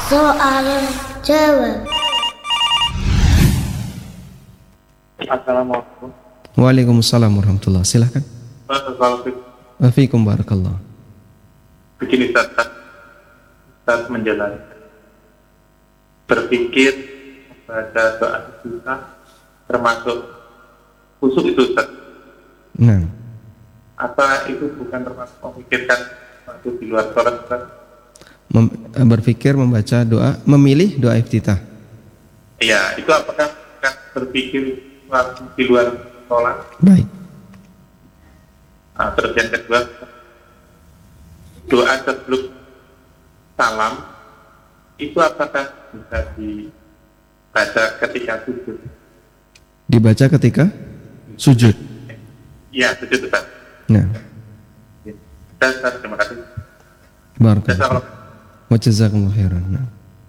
Soal jawab. Assalamualaikum. Waalaikumsalam warahmatullahi. Silahkan. Wafikum barakallah. Begini Ustaz menjelaskan berpikir pada doa kita termasuk khusyuk itu Ustaz. Nah, apa itu bukan termasuk memikirkan waktu di luar sholat Ustaz? Berpikir membaca doa, memilih doa iftitah. Iya, itu apakah bukan berpikir waktu di luar sholat? Baik. Nah, terus yang kedua, doa sebelum salam itu apakah bisa dibaca ketika sujud? Dibaca ketika sujud. Iya, sujud Ustaz. Nah, Ustaz, terima kasih. barakallah. Wa jazakumullahu khairan. Nah.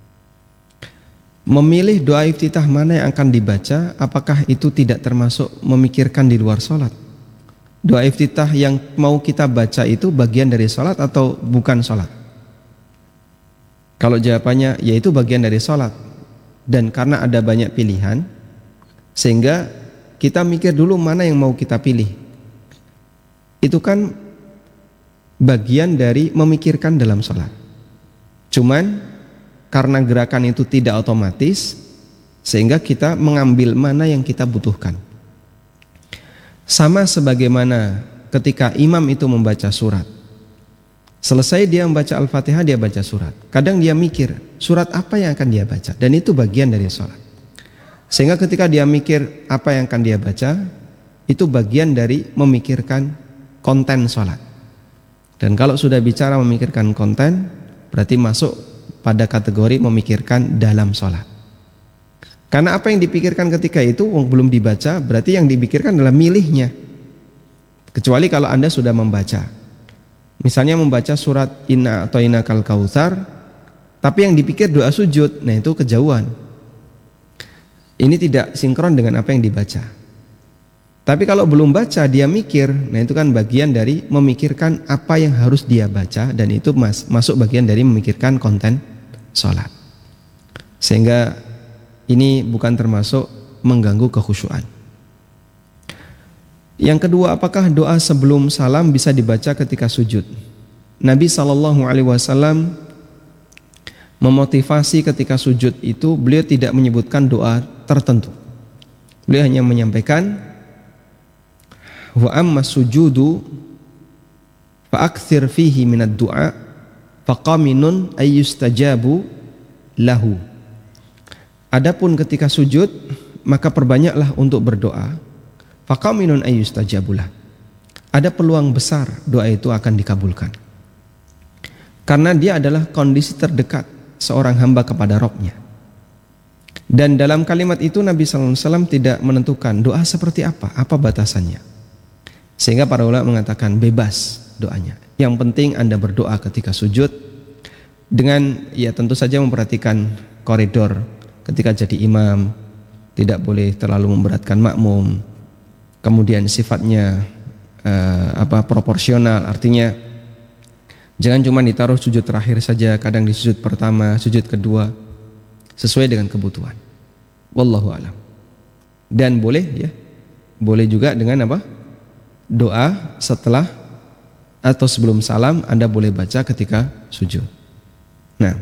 Memilih doa iftitah mana yang akan dibaca, apakah itu tidak termasuk memikirkan di luar sholat? Doa iftitah yang mau kita baca itu bagian dari sholat atau bukan sholat? Kalau jawabannya yaitu bagian dari sholat, dan karena ada banyak pilihan sehingga kita mikir dulu mana yang mau kita pilih. Itu kan bagian dari memikirkan dalam sholat. Cuman karena gerakan itu tidak otomatis sehingga kita mengambil mana yang kita butuhkan. Sama sebagaimana ketika imam itu membaca surat. Selesai dia membaca Al-Fatihah, dia baca surat. Kadang dia mikir surat apa yang akan dia baca, dan itu bagian dari sholat. Sehingga ketika dia mikir apa yang akan dia baca, itu bagian dari memikirkan konten sholat. Dan kalau sudah bicara memikirkan konten, berarti masuk pada kategori memikirkan dalam sholat. Karena apa yang dipikirkan ketika itu belum dibaca, berarti yang dipikirkan adalah milihnya. Kecuali kalau Anda sudah membaca. Misalnya membaca surat Inna atau Inna kal kautsar, tapi yang dipikir doa sujud, nah itu kejauhan. Ini tidak sinkron dengan apa yang dibaca. Tapi kalau belum baca dia mikir, nah itu kan bagian dari memikirkan apa yang harus dia baca, dan itu masuk bagian dari memikirkan konten sholat. Sehingga ini bukan termasuk mengganggu kekhusyuan. Yang kedua, apakah doa sebelum salam bisa dibaca ketika sujud? Nabi SAW memotivasi ketika sujud itu, beliau tidak menyebutkan doa tertentu. Beliau hanya menyampaikan, wa amma sujudu fa aktsir fihi minad du'a faqaminun ayyustajabu lahu. Adapun ketika sujud, maka perbanyaklah untuk berdoa. Faqaminun ayyustajabu lah. Ada peluang besar doa itu akan dikabulkan. Karena dia adalah kondisi terdekat seorang hamba kepada Rabb-nya. Dan dalam kalimat itu Nabi SAW tidak menentukan doa seperti apa batasannya. Sehingga para ulama mengatakan bebas doanya. Yang penting Anda berdoa ketika sujud dengan ya tentu saja memperhatikan koridor ketika jadi imam, tidak boleh terlalu memberatkan makmum. Kemudian sifatnya proporsional, artinya jangan cuma ditaruh sujud terakhir saja, kadang di sujud pertama, sujud kedua, sesuai dengan kebutuhan. Wallahu a'lam. Dan boleh juga dengan doa setelah atau sebelum salam Anda boleh baca ketika sujud. Nah,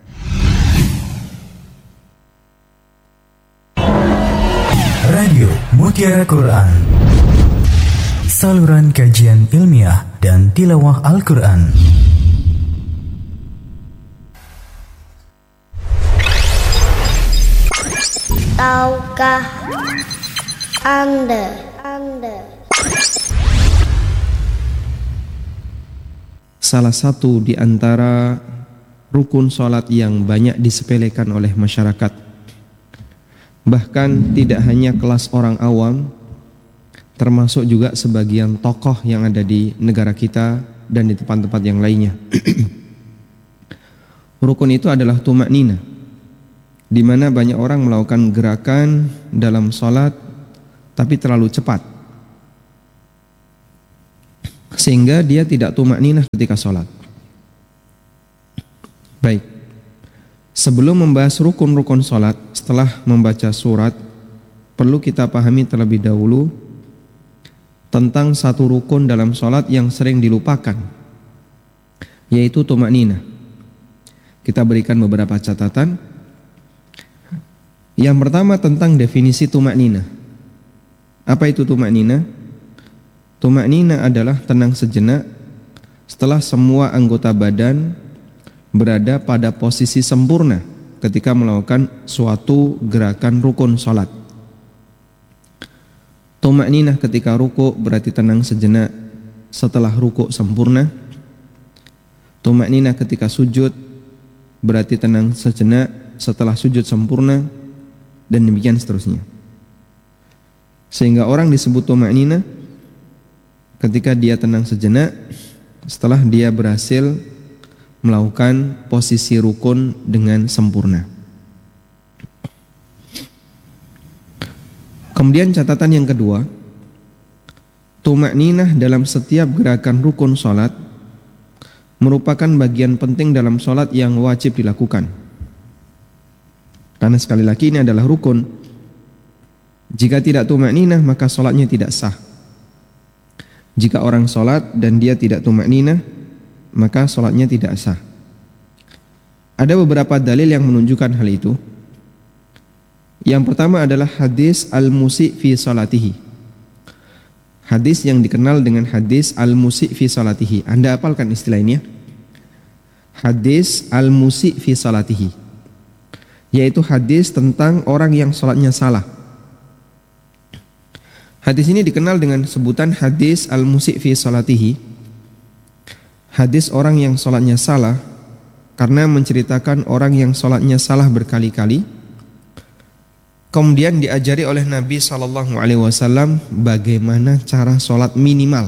Radio Mutiara Quran, saluran kajian ilmiah dan tilawah Al-Quran. Tahukah Anda salah satu di antara rukun sholat yang banyak disepelekan oleh masyarakat, bahkan tidak hanya kelas orang awam, termasuk juga sebagian tokoh yang ada di negara kita dan di tempat-tempat yang lainnya. Rukun itu adalah tuma'nina, di mana banyak orang melakukan gerakan dalam sholat tapi terlalu cepat, sehingga dia tidak tuma'ninah ketika sholat. Baik, Sebelum membahas rukun-rukun sholat, setelah membaca surat, perlu kita pahami terlebih dahulu tentang satu rukun dalam sholat yang sering dilupakan, yaitu tumakninah. Kita berikan beberapa catatan. Yang pertama tentang definisi tumakninah. Apa itu tumakninah? Tumakninah adalah tenang sejenak setelah semua anggota badan berada pada posisi sempurna ketika melakukan suatu gerakan rukun sholat. Tumakninah ketika ruku berarti tenang sejenak setelah ruku sempurna. Tumakninah ketika sujud berarti tenang sejenak setelah sujud sempurna, dan demikian seterusnya. Sehingga orang disebut tumakninah ketika dia tenang sejenak setelah dia berhasil melakukan posisi rukun dengan sempurna. Kemudian catatan yang kedua, tumakninah dalam setiap gerakan rukun sholat merupakan bagian penting dalam sholat yang wajib dilakukan. Karena sekali lagi ini adalah rukun. Jika tidak tumakninah maka sholatnya tidak sah. Jika orang sholat dan dia tidak tumakninah maka sholatnya tidak sah. Ada beberapa dalil yang menunjukkan hal itu. Yang pertama adalah hadis al-musi' fi salatihi. Hadis yang dikenal dengan hadis al-musi' fi salatihi. Anda hafalkan istilah ini ya? Hadis al-musi' fi salatihi, yaitu hadis tentang orang yang sholatnya salah. Hadis ini dikenal dengan sebutan hadis al-musi' fi salatihi, hadis orang yang sholatnya salah, karena menceritakan orang yang sholatnya salah berkali-kali, kemudian diajari oleh Nabi SAW bagaimana cara sholat minimal.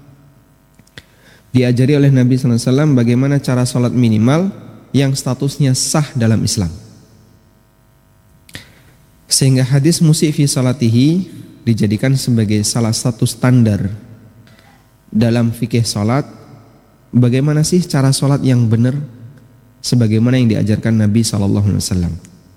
Diajari oleh Nabi SAW bagaimana cara sholat minimal yang statusnya sah dalam Islam. Sehingga hadis musi' fi salatihi dijadikan sebagai salah satu standar dalam fikih sholat. Bagaimana sih cara sholat yang benar sebagaimana yang diajarkan Nabi SAW.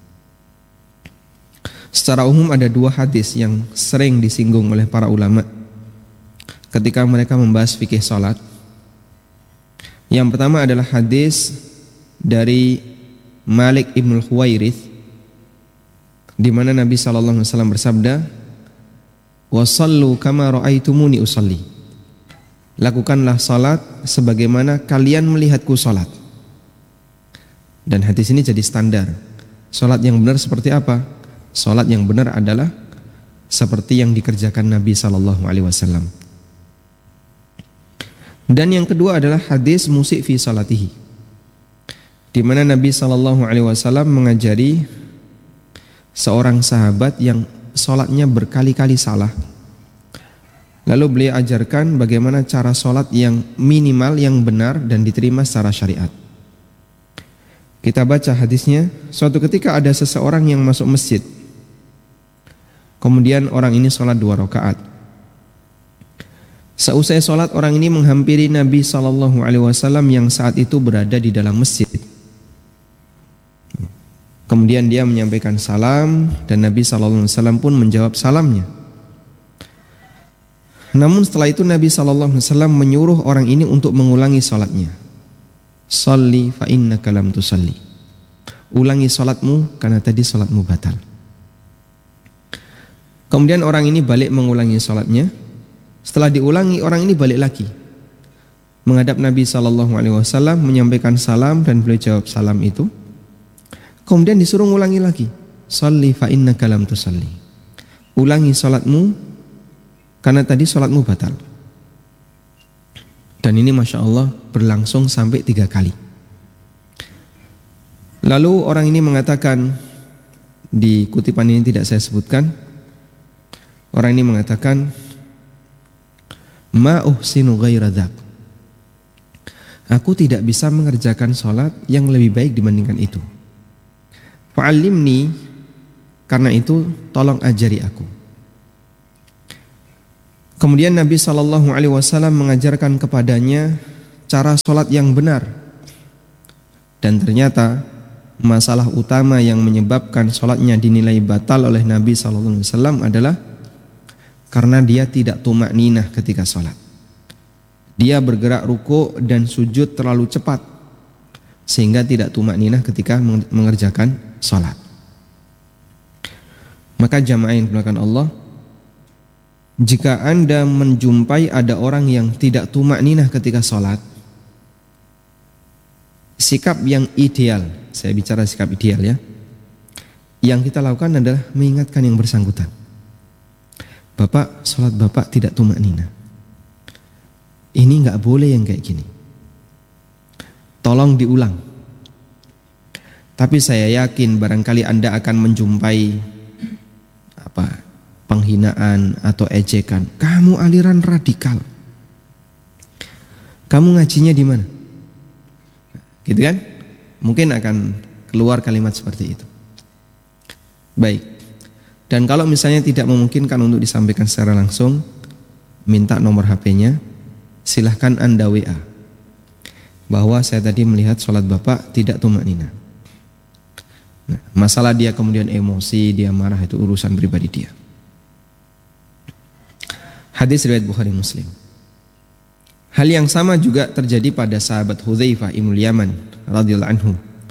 Secara umum ada dua hadis yang sering disinggung oleh para ulama ketika mereka membahas fikih sholat. Yang pertama adalah hadis dari Malik ibn Huwairith, di mana Nabi SAW bersabda, "Wasallu kama ra'aitumuni usalli." Lakukanlah salat sebagaimana kalian melihatku salat. Dan hadis ini jadi standar. Salat yang benar seperti apa? Salat yang benar adalah seperti yang dikerjakan Nabi SAW. Dan yang kedua adalah hadis musi' fi salatihi, di mana Nabi SAW mengajari seorang sahabat yang salatnya berkali-kali salah. Lalu beliau ajarkan bagaimana cara sholat yang minimal, yang benar dan diterima secara syariat. Kita baca hadisnya. Suatu ketika ada seseorang yang masuk masjid. Kemudian orang ini sholat 2 rakaat. Seusai sholat orang ini menghampiri Nabi SAW yang saat itu berada di dalam masjid. Kemudian dia menyampaikan salam dan Nabi SAW pun menjawab salamnya. Namun setelah itu Nabi SAW menyuruh orang ini untuk mengulangi salatnya. Shalli fa innaka lam tusalli. Ulangi salatmu karena tadi salatmu batal. Kemudian orang ini balik mengulangi salatnya. Setelah diulangi orang ini balik lagi menghadap Nabi SAW menyampaikan salam dan beliau jawab salam itu. Kemudian disuruh mengulangi lagi. Shalli fa innaka lam tusalli. Ulangi salatmu karena tadi sholatmu batal. Dan ini Masya Allah berlangsung sampai 3 kali. Lalu orang ini mengatakan, di kutipan ini tidak saya sebutkan, orang ini mengatakan, ma uhsinu ghaira dzak. Aku tidak bisa mengerjakan sholat yang lebih baik dibandingkan itu. Fa'allimni, karena itu tolong ajari aku. Kemudian Nabi SAW mengajarkan kepadanya cara sholat yang benar. Dan ternyata masalah utama yang menyebabkan sholatnya dinilai batal oleh Nabi SAW adalah karena dia tidak tumakninah ketika sholat. Dia bergerak ruku dan sujud terlalu cepat sehingga tidak tumakninah ketika mengerjakan sholat. Maka jamaah yang dimuliakan Allah, jika Anda menjumpai ada orang yang tidak tumakninah ketika sholat, sikap yang ideal, saya bicara sikap ideal ya, yang kita lakukan adalah mengingatkan yang bersangkutan. Bapak, sholat Bapak tidak tumakninah. Ini gak boleh yang kayak gini. Tolong diulang. Tapi saya yakin barangkali Anda akan menjumpai penghinaan atau ejekan. Kamu aliran radikal. Kamu ngajinya di mana? Gitu kan? Mungkin akan keluar kalimat seperti itu. Baik. Dan kalau misalnya tidak memungkinkan untuk disampaikan secara langsung, minta nomor HP-nya, silahkan Anda WA bahwa saya tadi melihat sholat Bapak tidak tumakninah. Nah, masalah dia kemudian emosi, dia marah, itu urusan pribadi dia. Hadis riwayat Bukhari Muslim. Hal yang sama juga terjadi pada sahabat Hudzaifah Ibnul Yaman radhiyallahu anhu,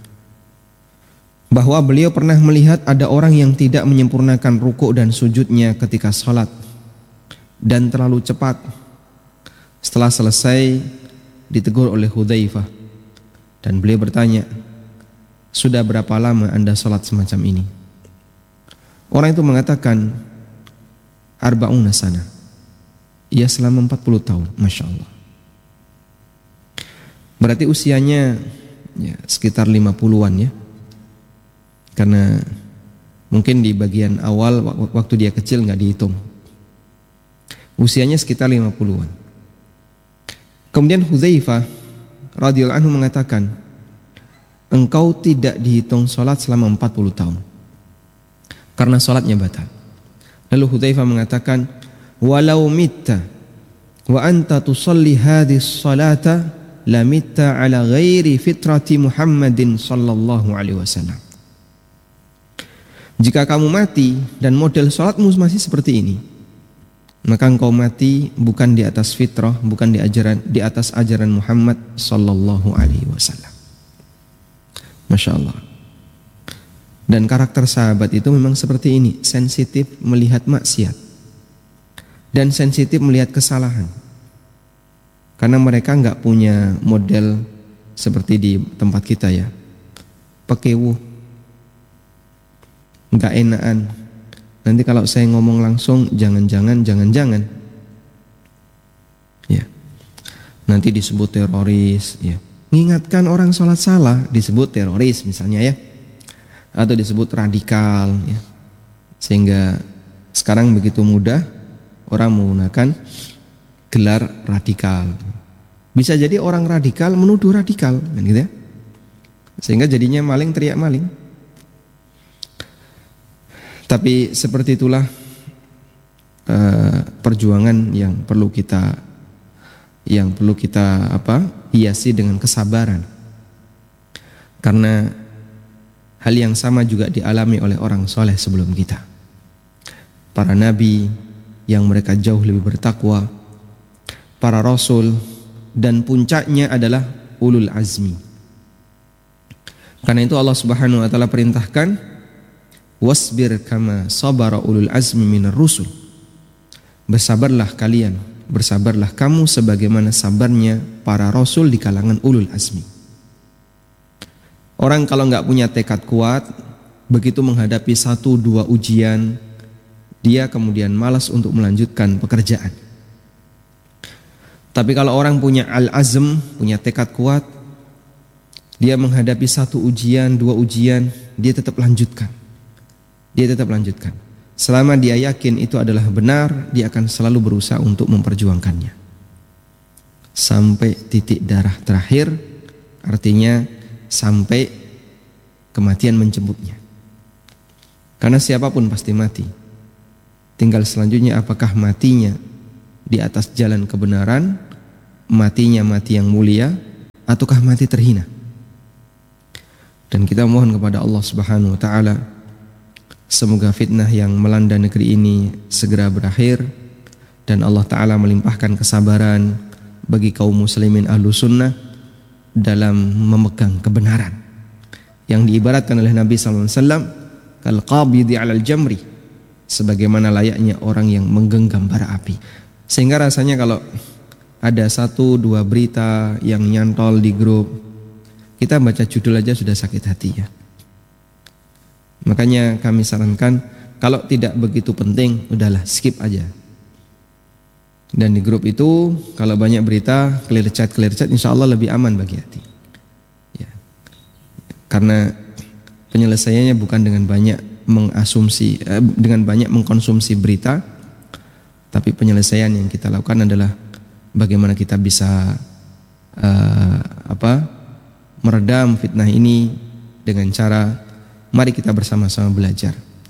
bahwa beliau pernah melihat ada orang yang tidak menyempurnakan rukuk dan sujudnya ketika sholat dan terlalu cepat. Setelah selesai ditegur oleh Hudzaifah dan beliau bertanya, sudah berapa lama Anda sholat semacam ini? Orang itu mengatakan, arba'una sana. Ia selama 40 tahun, Masya Allah. Berarti usianya ya, sekitar 50-an ya. Karena mungkin di bagian awal waktu dia kecil gak dihitung. Usianya sekitar 50-an. Kemudian Hudzaifah radhiyallahu anhu mengatakan, engkau tidak dihitung sholat selama 40 tahun karena sholatnya batal. Lalu Hudzaifah mengatakan, walau mitta wa anta tusalli hadhihi sholata la mitta ala ghairi fitrati Muhammadin sallallahu alaihi wasallam. Jika kamu mati dan model sholatmu masih seperti ini, maka engkau mati bukan di atas fitrah, bukan di atas ajaran Muhammad sallallahu alaihi wasallam. Masya Allah. Dan karakter sahabat itu memang seperti ini, sensitif melihat maksiat dan sensitif melihat kesalahan. Karena mereka nggak punya model seperti di tempat kita ya, pekewuh, nggak enakan. Nanti kalau saya ngomong langsung, jangan-jangan, ya, nanti disebut teroris, ya. Mengingatkan orang sholat salah disebut teroris misalnya ya, atau disebut radikal ya. Sehingga sekarang begitu mudah orang menggunakan gelar radikal. Bisa jadi orang radikal menuduh radikal kan gitu ya. Sehingga jadinya maling teriak maling. Tapi seperti itulah perjuangan yang perlu kita hiasi dengan kesabaran. Karena hal yang sama juga dialami oleh orang soleh sebelum kita. Para nabi yang mereka jauh lebih bertakwa, para rasul, dan puncaknya adalah ulul azmi. Karena itu Allah Subhanahu wa taala perintahkan, wasbir kama sabara ulul azmi minar rusul. Bersabarlah kalian, bersabarlah kamu sebagaimana sabarnya para rasul di kalangan ulul azmi. Orang kalau nggak punya tekad kuat, begitu menghadapi 1-2 ujian, dia kemudian malas untuk melanjutkan pekerjaan. Tapi kalau orang punya al-azm, punya tekad kuat, dia menghadapi 1 ujian, 2 ujian, dia tetap lanjutkan. Dia tetap lanjutkan. Selama dia yakin itu adalah benar, dia akan selalu berusaha untuk memperjuangkannya. Sampai titik darah terakhir, artinya sampai kematian menjemputnya. Karena siapapun pasti mati. Tinggal selanjutnya apakah matinya di atas jalan kebenaran, matinya mati yang mulia, ataukah mati terhina. Dan kita mohon kepada Allah Subhanahu wa taala semoga fitnah yang melanda negeri ini segera berakhir dan Allah taala melimpahkan kesabaran bagi kaum muslimin ahlu sunnah dalam memegang kebenaran yang diibaratkan oleh Nabi sallallahu alaihi wasallam kal qabidi 'alal jamri, sebagaimana layaknya orang yang menggenggam bara api. Sehingga rasanya kalau ada 1-2 berita yang nyantol di grup, kita baca judul aja sudah sakit hati ya. Makanya kami sarankan kalau tidak begitu penting, udahlah skip aja. Dan di grup itu kalau banyak berita clear chat insya Allah lebih aman bagi hati ya. Karena penyelesaiannya bukan dengan banyak dengan banyak mengkonsumsi berita, tapi penyelesaian yang kita lakukan adalah bagaimana kita bisa meredam fitnah ini dengan cara mari kita bersama-sama belajar.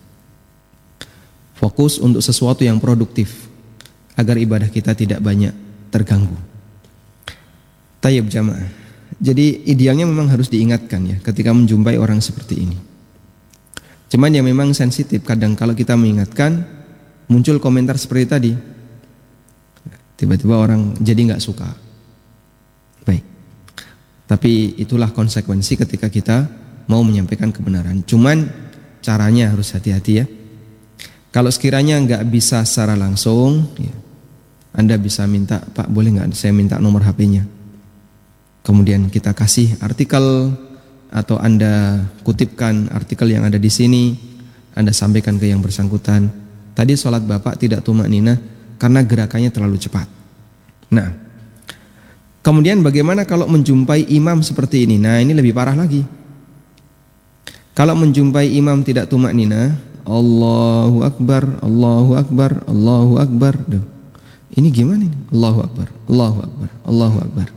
Fokus untuk sesuatu yang produktif agar ibadah kita tidak banyak terganggu. Tayyib jamaah. Jadi idealnya memang harus diingatkan ya ketika menjumpai orang seperti ini. Cuman ya memang sensitif, kadang kalau kita mengingatkan muncul komentar seperti tadi. Tiba-tiba orang jadi nggak suka. Baik. Tapi itulah konsekuensi ketika kita mau menyampaikan kebenaran. Cuman caranya harus hati-hati ya. Kalau sekiranya nggak bisa secara langsung, ya, Anda bisa minta, Pak boleh nggak saya minta nomor HP-nya. Kemudian kita kasih artikel atau Anda kutipkan artikel yang ada di sini, Anda sampaikan ke yang bersangkutan. Tadi sholat Bapak tidak tumakninah karena gerakannya terlalu cepat. Nah, kemudian bagaimana kalau menjumpai imam seperti ini? Nah, ini lebih parah lagi. Kalau menjumpai imam tidak tumakninah, Allahu Akbar, Allahu Akbar, Allahu Akbar. Duh, ini gimana ini? Allahu Akbar, Allahu Akbar, Allahu Akbar.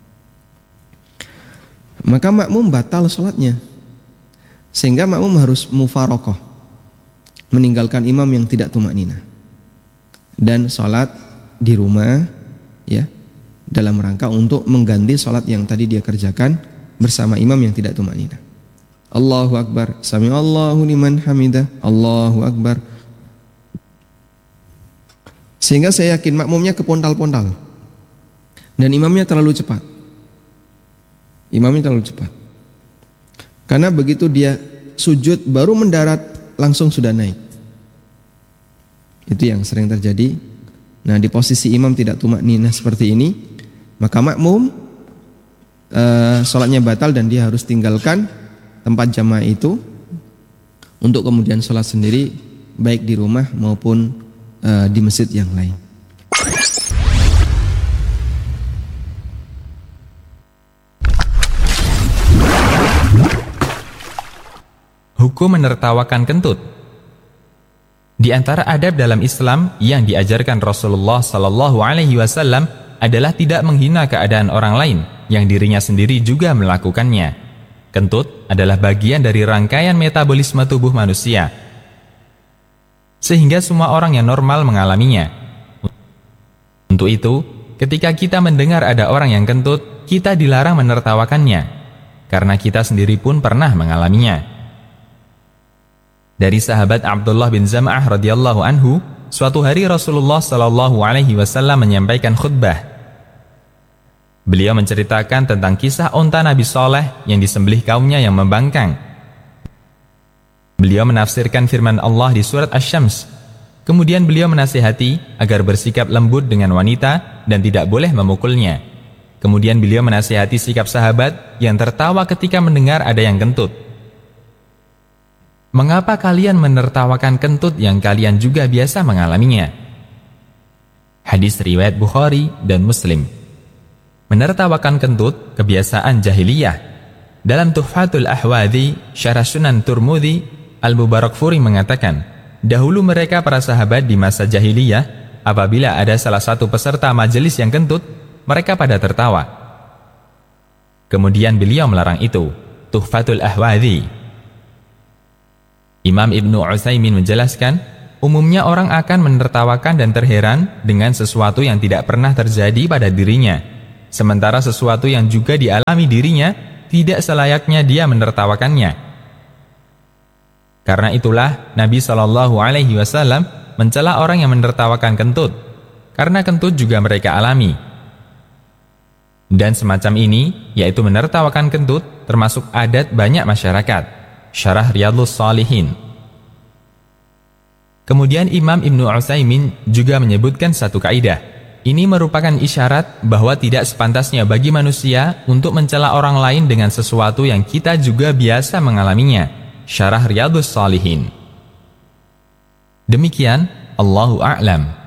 Maka makmum batal sholatnya. Sehingga makmum harus mufarokoh, meninggalkan imam yang tidak tumakninah dan sholat di rumah ya, dalam rangka untuk mengganti sholat yang tadi dia kerjakan bersama imam yang tidak tumakninah. Allahu Akbar, sami'allahu liman hamidah, Allahu Akbar. Sehingga saya yakin makmumnya kepontal-pontal dan imamnya terlalu cepat. Imamnya terlalu cepat. Karena begitu dia sujud baru mendarat langsung sudah naik. Itu yang sering terjadi. Nah, di posisi imam tidak tumakninah seperti ini, maka makmum sholatnya batal dan dia harus tinggalkan tempat jamaah itu untuk kemudian sholat sendiri baik di rumah maupun di masjid yang lain. Hukum menertawakan kentut. Di antara adab dalam Islam yang diajarkan Rasulullah Sallallahu Alaihi Wasallam adalah tidak menghina keadaan orang lain yang dirinya sendiri juga melakukannya. Kentut adalah bagian dari rangkaian metabolisme tubuh manusia, sehingga semua orang yang normal mengalaminya. Untuk itu, ketika kita mendengar ada orang yang kentut, kita dilarang menertawakannya, karena kita sendiri pun pernah mengalaminya. Dari sahabat Abdullah bin Zam'ah radhiyallahu anhu, suatu hari Rasulullah sallallahu alaihi wasallam menyampaikan khutbah. Beliau menceritakan tentang kisah unta Nabi Saleh yang disembelih kaumnya yang membangkang. Beliau menafsirkan firman Allah di surat Asy-Syams. Kemudian beliau menasihati agar bersikap lembut dengan wanita dan tidak boleh memukulnya. Kemudian beliau menasihati sikap sahabat yang tertawa ketika mendengar ada yang kentut. Mengapa kalian menertawakan kentut yang kalian juga biasa mengalaminya? Hadis riwayat Bukhari dan Muslim. Menertawakan kentut kebiasaan jahiliyah. Dalam Tuhfatul Ahwadhi, Syarah Sunan Turmudi, Al-Mubarakfuri mengatakan, dahulu mereka para sahabat di masa jahiliyah, apabila ada salah satu peserta majelis yang kentut, mereka pada tertawa. Kemudian beliau melarang itu. Tuhfatul Ahwadhi. Imam Ibnu Utsaimin menjelaskan, umumnya orang akan menertawakan dan terheran dengan sesuatu yang tidak pernah terjadi pada dirinya, sementara sesuatu yang juga dialami dirinya tidak selayaknya dia menertawakannya. Karena itulah Nabi SAW mencela orang yang menertawakan kentut, karena kentut juga mereka alami. Dan semacam ini, yaitu menertawakan kentut, termasuk adat banyak masyarakat. Syarah Riyadhus Shalihin. Kemudian Imam Ibnu Utsaimin juga menyebutkan satu kaidah. Ini merupakan isyarat bahwa tidak sepantasnya bagi manusia untuk mencela orang lain dengan sesuatu yang kita juga biasa mengalaminya. Syarah Riyadhus Shalihin. Demikian, Allahu a'lam.